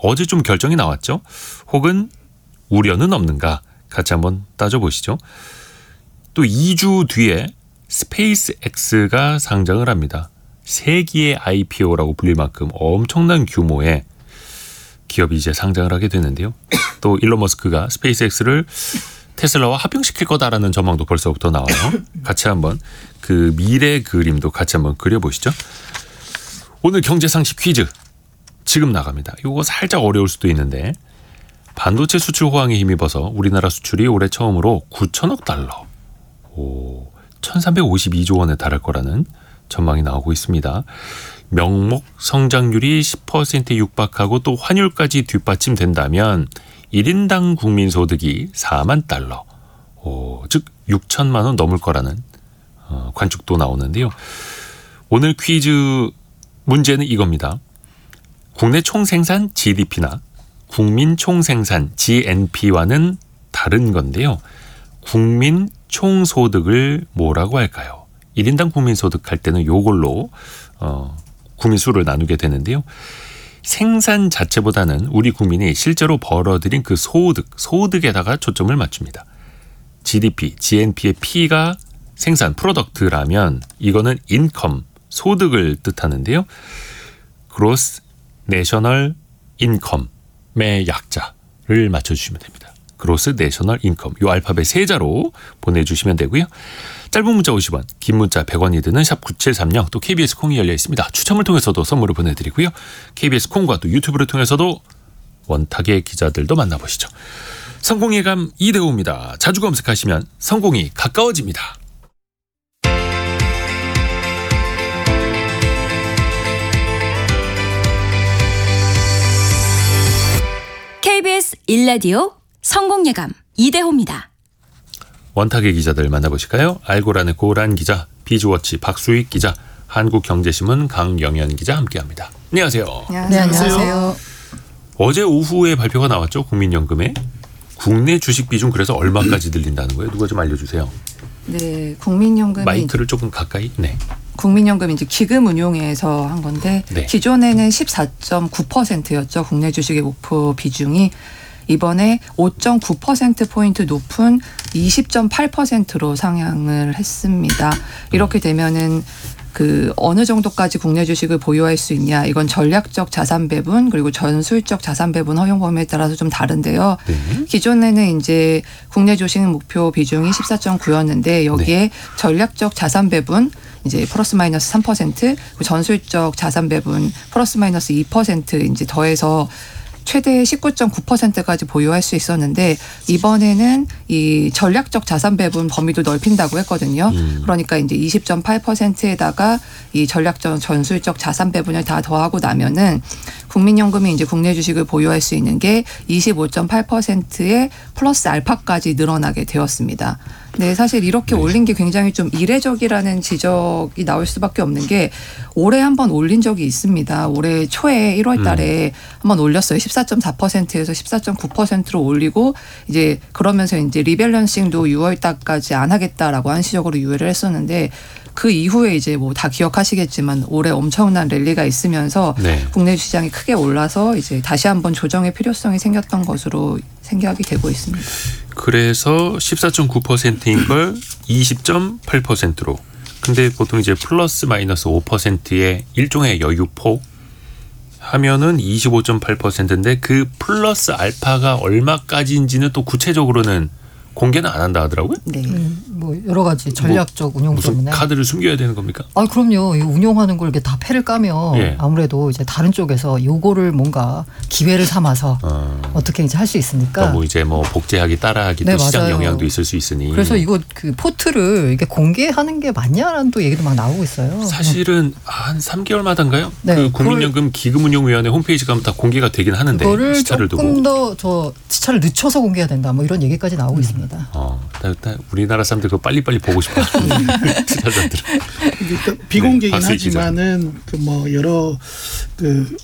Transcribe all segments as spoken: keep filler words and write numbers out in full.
어제 좀 결정이 나왔죠. 혹은 우려는 없는가 같이 한번 따져보시죠. 또 이 주 뒤에 스페이스X가 상장을 합니다. 세기의 아이피오라고 불릴 만큼 엄청난 규모의 기업이 이제 상장을 하게 되는데요. 또 일론 머스크가 스페이스X를 테슬라와 합병시킬 거다라는 전망도 벌써부터 나와요. 같이 한번 그 미래 그림도 같이 한번 그려보시죠. 오늘 경제상식 퀴즈 지금 나갑니다. 이거 살짝 어려울 수도 있는데 반도체 수출 호황에 힘입어서 우리나라 수출이 올해 처음으로 구천억 달러, 오, 천삼백오십이조 원에 달할 거라는 전망이 나오고 있습니다. 명목 성장률이 십 퍼센트에 육박하고 또 환율까지 뒷받침된다면 일 인당 국민소득이 사만 달러, 오, 즉 육천만 원 넘을 거라는 어, 관측도 나오는데요. 오늘 퀴즈 문제는 이겁니다. 국내 총생산 지디피나 국민 총생산 지엔피와는 다른 건데요. 국민 총소득을 뭐라고 할까요? 일 인당 국민소득 할 때는 요걸로 어, 국민 수를 나누게 되는데요. 생산 자체보다는 우리 국민이 실제로 벌어들인 그 소득, 소득에다가 초점을 맞춥니다. 지디피, 지엔피의 P가 생산, 프로덕트라면 이거는 인컴, 소득을 뜻하는데요. Gross National Income의 약자를 맞춰주시면 됩니다. Gross National Income, 이 알파벳 세 자로 보내주시면 되고요. 짧은 문자 오십 원, 긴 문자 백 원이 드는 샵 구칠삼공, 또 케이비에스 콩이 열려 있습니다. 추첨을 통해서도 선물을 보내드리고요. 케이비에스 콩과 또 유튜브를 통해서도 원탁의 기자들도 만나보시죠. 성공예감 이대호입니다. 자주 검색하시면 성공이 가까워집니다. 케이비에스 일 라디오 성공예감 이대호입니다. 원탁의 기자들 만나보실까요? 알고란의 고란 기자, 비즈워치 박수익 기자, 한국경제신문 강영현 기자 함께합니다. 안녕하세요. 네, 안녕하세요. 어제 오후에 발표가 나왔죠. 국민연금에. 국내 주식 비중 그래서 얼마까지 들린다는 거예요? 누가 좀 알려주세요. 네, 국민연금이 마이크를 조금 가까이. 네. 국민연금 이제 기금운용에서 한 건데 네. 기존에는 십사 점 구 퍼센트였죠. 국내 주식의 목표 비중이. 이번에 오 점 구 퍼센트 포인트 높은 이십 점 팔 퍼센트로 상향을 했습니다. 이렇게 되면은 그 어느 정도까지 국내 주식을 보유할 수 있냐, 이건 전략적 자산 배분 그리고 전술적 자산 배분 허용 범위에 따라서 좀 다른데요. 네. 기존에는 이제 국내 주식 목표 비중이 십사 점 구였는데 여기에 네. 전략적 자산 배분 이제 플러스 마이너스 삼 퍼센트, 전술적 자산 배분 플러스 마이너스 이 퍼센트 이제 더해서 최대 십구 점 구 퍼센트까지 보유할 수 있었는데 이번에는 이 전략적 자산 배분 범위도 넓힌다고 했거든요. 음. 그러니까 이제 이십 점 팔 퍼센트에다가 이 전략적 전술적 자산 배분을 다 더하고 나면은 국민연금이 이제 국내 주식을 보유할 수 있는 게 이십오 점 팔 퍼센트의 플러스 알파까지 늘어나게 되었습니다. 네, 사실 이렇게 네. 올린 게 굉장히 좀 이례적이라는 지적이 나올 수밖에 없는 게 올해 한번 올린 적이 있습니다. 올해 초에 일월 달에 음. 한번 올렸어요. 십사 점 사 퍼센트에서 십사 점 구 퍼센트로 올리고 이제 그러면서 이제 리밸런싱도 유월 달까지 안 하겠다라고 한시적으로 유예를 했었는데 그 이후에 이제 뭐 다 기억하시겠지만 올해 엄청난 랠리가 있으면서 네. 국내 시장이 크게 올라서 이제 다시 한번 조정의 필요성이 생겼던 것으로 생각이 되고 있습니다. 그래서 십사 점 구 퍼센트인 걸 이십 점 팔 퍼센트로. 근데 보통 이제 플러스 마이너스 오 퍼센트의 일종의 여유폭 하면은 이십오 점 팔 퍼센트인데 그 플러스 알파가 얼마까지인지는 또 구체적으로는 공개는 안 한다 하더라고요. 네. 음, 뭐 여러 가지 전략적 뭐 운용 무슨 때문에. 카드를 숨겨야 되는 겁니까? 아, 그럼요. 이거 운용하는 걸 이렇게 다 패를 까면 예. 아무래도 이제 다른 쪽에서 요거를 뭔가 기회를 삼아서 어. 어떻게 이제 할 수 있으니까. 뭐 이제 뭐 복제하기 따라하기 또 네, 시장 맞아요. 영향도 있을 수 있으니. 그래서 이거 그 포트를 이게 공개하는 게 맞냐라는 또 얘기도 막 나오고 있어요. 사실은 한 삼 개월마다인가요? 네. 그 국민연금 기금운용위원회 홈페이지 가면 다 공개가 되긴 하는데 그거를 시차를 조금 두고. 더 저 시차를 늦춰서 공개해야 된다. 뭐 이런 얘기까지 나오고 음. 있습니다. 어, 다, 다 우리나라 사람들 그거 빨리빨리 보고 싶어. 투자자들. 그러니까 비공개긴 네, 하지만은 그 뭐 여러 그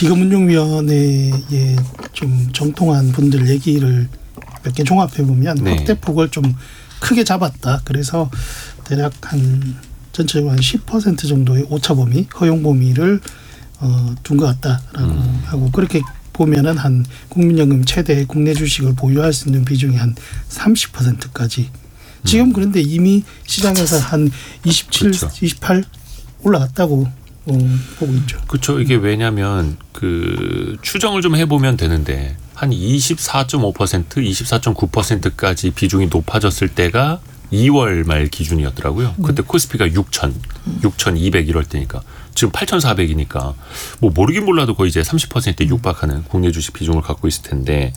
기금운용위원회에 좀 정통한 분들 얘기를 몇 개 종합해 보면 네. 확대폭을 좀 크게 잡았다. 그래서 대략 한 전체적으로 한 십 퍼센트 정도의 오차 범위, 허용 범위를 어, 둔 것 같다라고 음. 하고 그렇게 보면은 한 국민연금 최대 국내 주식을 보유할 수 있는 비중이 한 삼십 퍼센트까지. 지금 그런데 이미 시장에서 한 이십칠, 그렇죠. 이십팔 올라갔다고 어, 보고 있죠. 그렇죠. 이게 왜냐하면 그 추정을 좀 해보면 되는데 한 이십사 점 오 퍼센트, 이십사 점 구 퍼센트까지 비중이 높아졌을 때가 이월 말 기준이었더라고요. 그때 네. 코스피가 육천, 육천이백 이럴 때니까 지금 팔천사백이니까 뭐 모르긴 몰라도 거의 이제 삼십 퍼센트에 육박하는 국내 주식 비중을 갖고 있을 텐데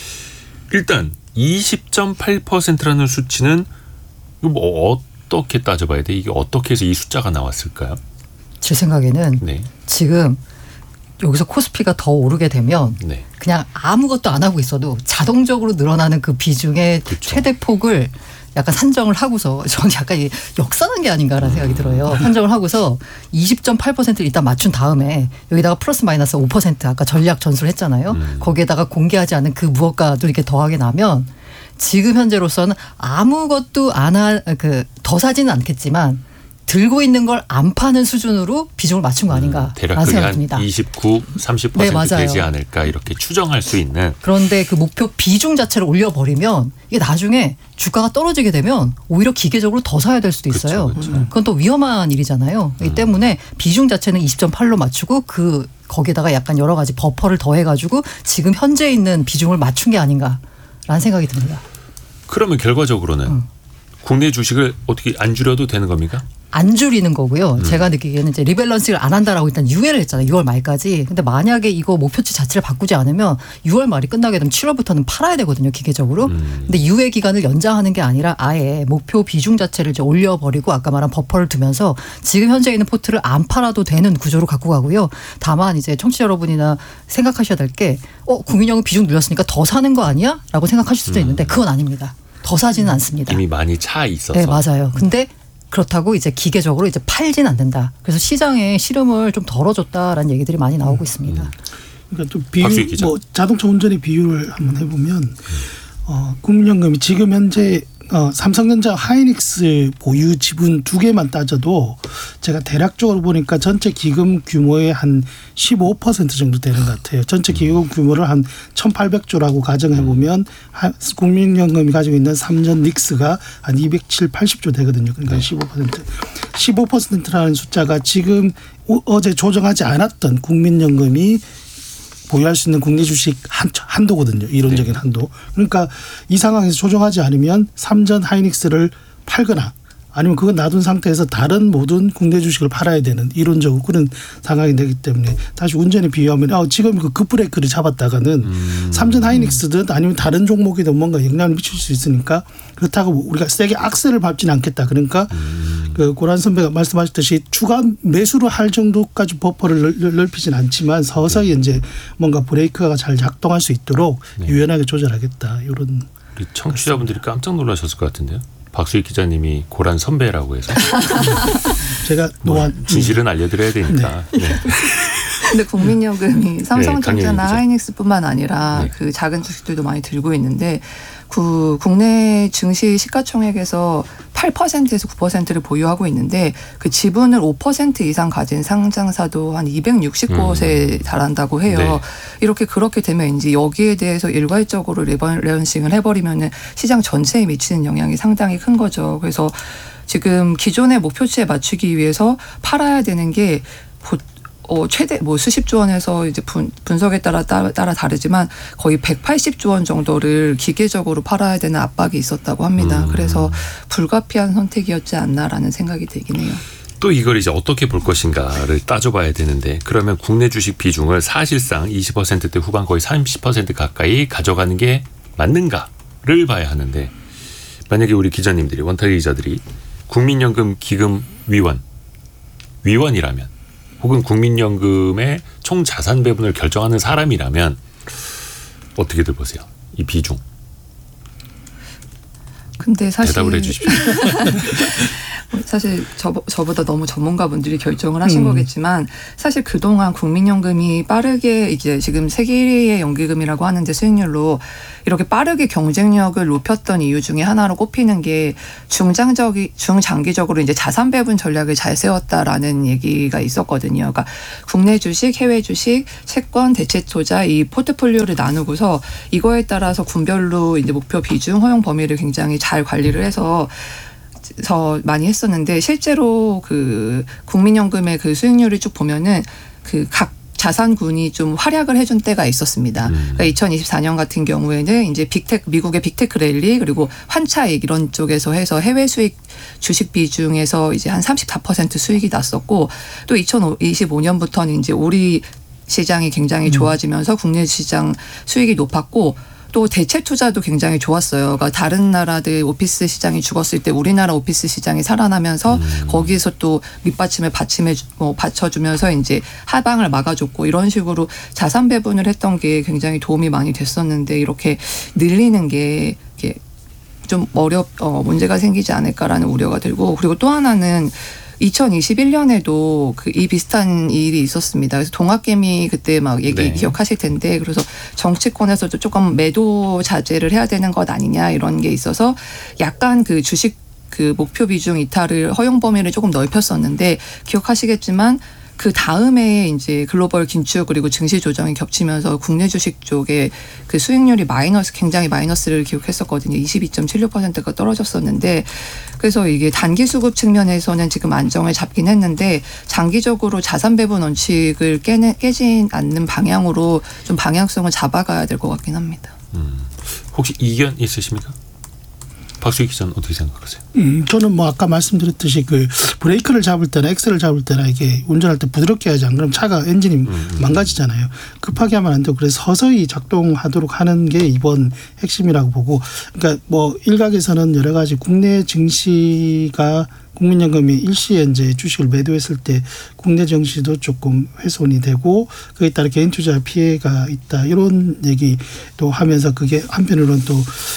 일단 이십 점 팔 퍼센트라는 수치는 이거 뭐 어떻게 따져봐야 돼? 이게 어떻게 해서 이 숫자가 나왔을까요? 제 생각에는 네. 지금 여기서 코스피가 더 오르게 되면 네. 그냥 아무것도 안 하고 있어도 자동적으로 늘어나는 그 비중의 그렇죠. 최대 폭을 약간 산정을 하고서 저는 약간 역산한 게 아닌가라는 생각이 들어요. 산정을 하고서 이십 점 팔 퍼센트를 일단 맞춘 다음에 여기다가 플러스 마이너스 오 퍼센트 아까 전략 전수를 했잖아요. 음. 거기에다가 공개하지 않은 그 무엇가도 이렇게 더하게 나면 지금 현재로서는 아무것도 안 하, 그 더 사지는 않겠지만 들고 있는 걸 안 파는 수준으로 비중을 맞춘 거 아닌가. 음, 대략 그게 한 이십구, 삼십 퍼센트 네, 되지 않을까 이렇게 추정할 수 있는. 그런데 그 목표 비중 자체를 올려버리면 이게 나중에 주가가 떨어지게 되면 오히려 기계적으로 더 사야 될 수도 있어요. 그렇죠, 그렇죠. 그건 또 위험한 일이잖아요. 그렇기 음. 때문에 비중 자체는 이십 점 팔로 맞추고 그 거기에다가 약간 여러 가지 버퍼를 더해가지고 지금 현재 있는 비중을 맞춘 게 아닌가라는 생각이 듭니다. 그러면 결과적으로는 음. 국내 주식을 어떻게 안 줄여도 되는 겁니까? 안 줄이는 거고요. 음. 제가 느끼기에는 이제 리밸런싱을 안 한다라고 일단 유예를 했잖아요. 유월 말까지. 근데 만약에 이거 목표치 자체를 바꾸지 않으면 유월 말이 끝나게 되면 칠월부터는 팔아야 되거든요. 기계적으로. 음. 근데 유예 기간을 연장하는 게 아니라 아예 목표 비중 자체를 이제 올려버리고 아까 말한 버퍼를 두면서 지금 현재 있는 포트를 안 팔아도 되는 구조로 갖고 가고요. 다만 이제 청취자 여러분이나 생각하셔야 될 게 어, 국민연금 비중 늘렸으니까 더 사는 거 아니야? 라고 생각하실 수도 있는데 그건 아닙니다. 더 사지는 않습니다. 이미 많이 차 있어서. 네, 맞아요. 근데 그렇다고 이제 기계적으로 이제 팔진 않는다. 그래서 시장에 시름을 좀 덜어줬다라는 얘기들이 많이 나오고 음, 있습니다. 음. 그러니까 좀 비율, 뭐 자동차 운전의 비율을 한번 해보면 음. 어, 국민연금이 지금 현재 어, 삼성전자 하이닉스 보유 지분 두 개만 따져도 제가 대략적으로 보니까 전체 기금 규모의 한 십오 퍼센트 정도 되는 것 같아요. 전체 기금 규모를 한 천팔백 조라고 가정해 보면 국민연금이 가지고 있는 삼전 닉스가 한 이백칠, 팔십 조 되거든요. 그러니까 십오 퍼센트. 십오 퍼센트라는 숫자가 지금 어제 조정하지 않았던 국민연금이 보유할 수 있는 국내 주식 한, 한도거든요. 이론적인 네. 한도. 그러니까 이 상황에서 조정하지 않으면 삼전 하이닉스를 팔거나 아니면 그거 놔둔 상태에서 다른 모든 국내 주식을 팔아야 되는 이론적으로 그런 상황이 되기 때문에 다시 운전에 비유하면 아, 지금 그 급브레이크를 잡았다가는 음. 삼전 하이닉스든 아니면 다른 종목에도 뭔가 영향을 미칠 수 있으니까 그렇다고 우리가 세게 악셀을 밟지는 않겠다. 그러니까 음. 그 고란 선배가 말씀하셨듯이 추가 매수를 할 정도까지 버퍼를 넓히진 않지만 서서히 네. 이제 뭔가 브레이크가 잘 작동할 수 있도록 네. 유연하게 조절하겠다. 이런. 우리 청취자분들이 깜짝 놀라셨을 것 같은데요. 박수익 기자님이 고란 선배라고 해서 제가 뭐 진실은 알려드려야 되니까. 네. 네. 근데 국민연금이 삼성전자나 네, 하이닉스뿐만 아니라 네. 그 작은 주식들도 많이 들고 있는데 그 국내 증시 시가총액에서 팔 퍼센트에서 구 퍼센트를 보유하고 있는데 그 지분을 오 퍼센트 이상 가진 상장사도 한 이백육십 곳에 음. 달한다고 해요. 네. 이렇게 그렇게 되면 이제 여기에 대해서 일괄적으로 리밸런싱을 해버리면은 시장 전체에 미치는 영향이 상당히 큰 거죠. 그래서 지금 기존의 목표치에 맞추기 위해서 팔아야 되는 게 어, 최대 뭐 수십조 원에서 이제 분, 분석에 따라, 따라 따라 다르지만 거의 백팔십조 원 정도를 기계적으로 팔아야 되는 압박이 있었다고 합니다. 음. 그래서 불가피한 선택이었지 않나라는 생각이 들긴 해요. 또 이걸 이제 어떻게 볼 것인가를 따져봐야 되는데 그러면 국내 주식 비중을 사실상 이십 퍼센트대 후반 거의 삼십 퍼센트 가까이 가져가는 게 맞는가를 봐야 하는데 만약에 우리 기자님들이 원탁 기자들이 국민연금 기금 위원 위원이라면 혹은 국민연금의 총 자산 배분을 결정하는 사람이라면 어떻게들 보세요? 이 비중. 근데 사실 대답을 해 주십시오. 사실 저, 저보다 너무 전문가분들이 결정을 하신 음. 거겠지만 사실 그동안 국민연금이 빠르게 이제 지금 세계 일 위의 연기금이라고 하는데 수익률로 이렇게 빠르게 경쟁력을 높였던 이유 중에 하나로 꼽히는 게 중장적이, 중장기적으로 이제 자산 배분 전략을 잘 세웠다라는 얘기가 있었거든요. 그러니까 국내 주식, 해외 주식, 채권, 대체 투자 이 포트폴리오를 나누고서 이거에 따라서 군별로 이제 목표 비중, 허용 범위를 굉장히 잘 관리를 해서 서 많이 했었는데 실제로 그 국민연금의 그 수익률을 쭉 보면은 그 각 자산군이 좀 활약을 해준 때가 있었습니다. 음. 그러니까 이천이십사 년 같은 경우에는 이제 빅테크, 미국의 빅테크 랠리 그리고 환차익 이런 쪽에서 해서 해외 수익 주식 비중에서 이제 한 삼십사 퍼센트 수익이 났었고 또 이천이십오 년부터는 이제 오리 시장이 굉장히 좋아지면서 국내 시장 수익이 높았고 또 대체 투자도 굉장히 좋았어요. 그러니까 다른 나라들 오피스 시장이 죽었을 때 우리나라 오피스 시장이 살아나면서 음. 거기에서 또 밑받침을 받침해 뭐 받쳐주면서 이제 하방을 막아줬고 이런 식으로 자산 배분을 했던 게 굉장히 도움이 많이 됐었는데 이렇게 늘리는 게 이게 좀 어렵 어, 문제가 생기지 않을까라는 우려가 들고 그리고 또 하나는. 이천이십일 년에도 그 이 비슷한 일이 있었습니다. 그래서 동학개미 그때 막 얘기 네. 기억하실 텐데 그래서 정치권에서도 조금 매도 자제를 해야 되는 것 아니냐 이런 게 있어서 약간 그 주식 그 목표 비중 이탈을 허용 범위를 조금 넓혔었는데 기억하시겠지만 그 다음에 이제 글로벌 긴축 그리고 증시 조정이 겹치면서 국내 주식 쪽에 그 수익률이 마이너스 굉장히 마이너스를 기록했었거든요. 이십이 점 칠육 퍼센트가 떨어졌었는데 그래서 이게 단기 수급 측면에서는 지금 안정을 잡긴 했는데 장기적으로 자산 배분 원칙을 깨는, 깨진 않는 방향으로 좀 방향성을 잡아가야 될 것 같긴 합니다. 음, 혹시 이견 있으십니까? 박수익 기자는 어떻게 생각하세요? 음, 저는 뭐 아까 말씀드렸듯이 그 브레이크를 잡을 때나 엑셀을 잡을 때나 이게 운전할 때 부드럽게 하지 않으면 차가 엔진이 음, 망가지잖아요. 급하게 하면 안 되고 그래서 서서히 작동하도록 하는 게 이번 핵심이라고 보고 그러니까 뭐 일각에서는 여러 가지 국내 증시가 국민연금이 일시에 이제 주식을 매도했을 때 국내 증시도 조금 훼손이 되고 그에 따라 개인 투자 피해가 있다 이런 얘기도 하면서 그게 한편으로는 또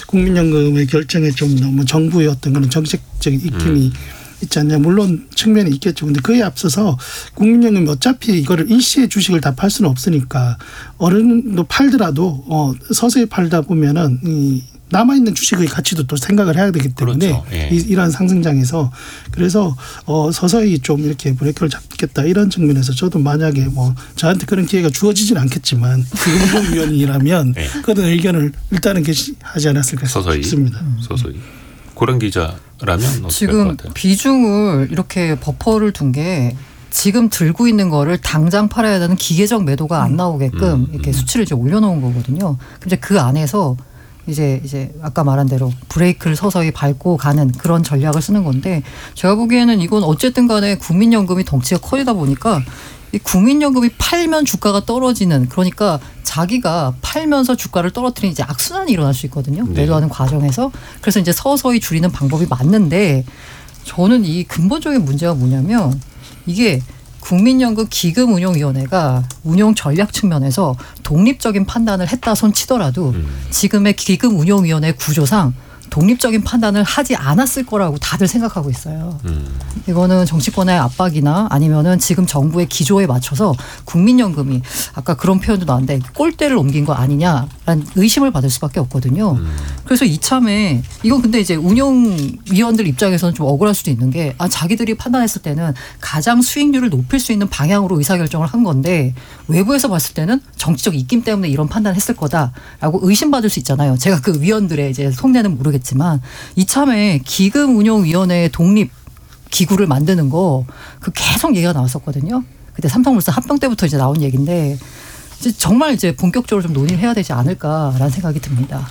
국민연금의 결정에 좀 너무 정부의 어떤 그런 정책적인 입김이 음. 있지 않냐. 물론 측면이 있겠죠. 근데 그에 앞서서 국민연금이 어차피 이거를 일시에 주식을 다 팔 수는 없으니까 어느 정도 팔더라도 어 서서히 팔다 보면은 이 남아있는 주식의 가치도 또 생각을 해야 되기 때문에 그렇죠. 예. 이, 이러한 상승장에서 그래서 어, 서서히 좀 이렇게 브레이크를 잡겠다 이런 측면에서 저도 만약에 뭐 저한테 그런 기회가 주어지진 않겠지만 금융위원이라면 예. 그런 의견을 일단은 게시하지 않았을까 서서히. 싶습니다. 서서히. 고란 기자라면 어떻게 지금 할 것 같아요? 비중을 이렇게 버퍼를 둔 게 지금 들고 있는 거를 당장 팔아야 되는 기계적 매도가 안 나오게끔 음, 이렇게 음. 수치를 이제 올려놓은 거거든요. 근데 그 안에서 이제 이제 아까 말한 대로 브레이크를 서서히 밟고 가는 그런 전략을 쓰는 건데 제가 보기에는 이건 어쨌든 간에 국민연금이 덩치가 커지다 보니까 이 국민연금이 팔면 주가가 떨어지는 그러니까 자기가 팔면서 주가를 떨어뜨리는 이제 악순환이 일어날 수 있거든요. 네. 매도하는 과정에서. 그래서 이제 서서히 줄이는 방법이 맞는데 저는 이 근본적인 문제가 뭐냐면 이게 국민연금 기금운용위원회가 운용 전략 측면에서 독립적인 판단을 했다 손 치더라도 음. 지금의 기금운용위원회 구조상 독립적인 판단을 하지 않았을 거라고 다들 생각하고 있어요. 음. 이거는 정치권의 압박이나 아니면은 지금 정부의 기조에 맞춰서 국민연금이 아까 그런 표현도 나왔는데 꼴대를 옮긴 거 아니냐라는 의심을 받을 수밖에 없거든요. 음. 그래서 이참에 이건 근데 이제 운용위원들 입장에서는 좀 억울할 수도 있는 게 아, 자기들이 판단했을 때는 가장 수익률을 높일 수 있는 방향으로 의사결정을 한 건데 외부에서 봤을 때는 정치적 입김 때문에 이런 판단을 했을 거다라고 의심받을 수 있잖아요. 제가 그 위원들의 이제 속내는 모르겠지만 지만 이참에 기금운용위원회 독립 기구를 만드는 거 그 계속 얘기가 나왔었거든요. 그때 삼성물산 합병 때부터 이제 나온 얘기인데 이제 정말 이제 본격적으로 좀 논의를 해야 되지 않을까라는 생각이 듭니다.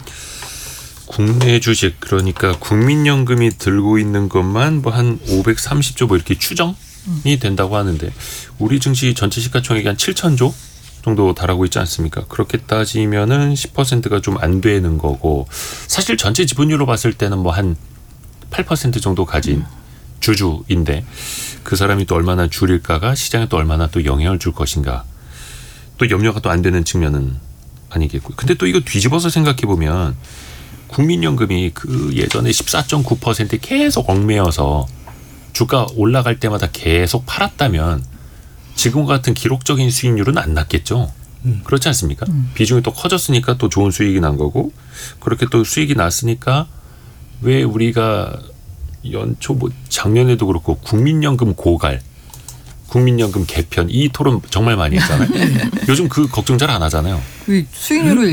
국내 주식 그러니까 국민연금이 들고 있는 것만 뭐 한 오백삼십 조 뭐 이렇게 추정이 음. 된다고 하는데 우리 증시 전체 시가총액이 한 칠천 조 정도 달하고 있지 않습니까? 그렇게 따지면은 십 퍼센트가 좀 안 되는 거고 사실 전체 지분율로 봤을 때는 뭐 한 팔 퍼센트 정도 가진 주주인데 그 사람이 또 얼마나 줄일까가 시장에 또 얼마나 또 영향을 줄 것인가 또 염려가 또 안 되는 측면은 아니겠고요. 근데 또 이거 뒤집어서 생각해 보면 국민연금이 그 예전에 십사 점 구 퍼센트에 계속 얽매여서 주가 올라갈 때마다 계속 팔았다면 지금 같은 기록적인 수익률은 안 났겠죠. 음. 그렇지 않습니까? 음. 비중이 또 커졌으니까 또 좋은 수익이 난 거고 그렇게 또 수익이 났으니까 왜 우리가 연초 뭐 작년에도 그렇고 국민연금 고갈, 국민연금 개편 이 토론 정말 많이 했잖아요. 요즘 그 걱정 잘 안 하잖아요. 수익률을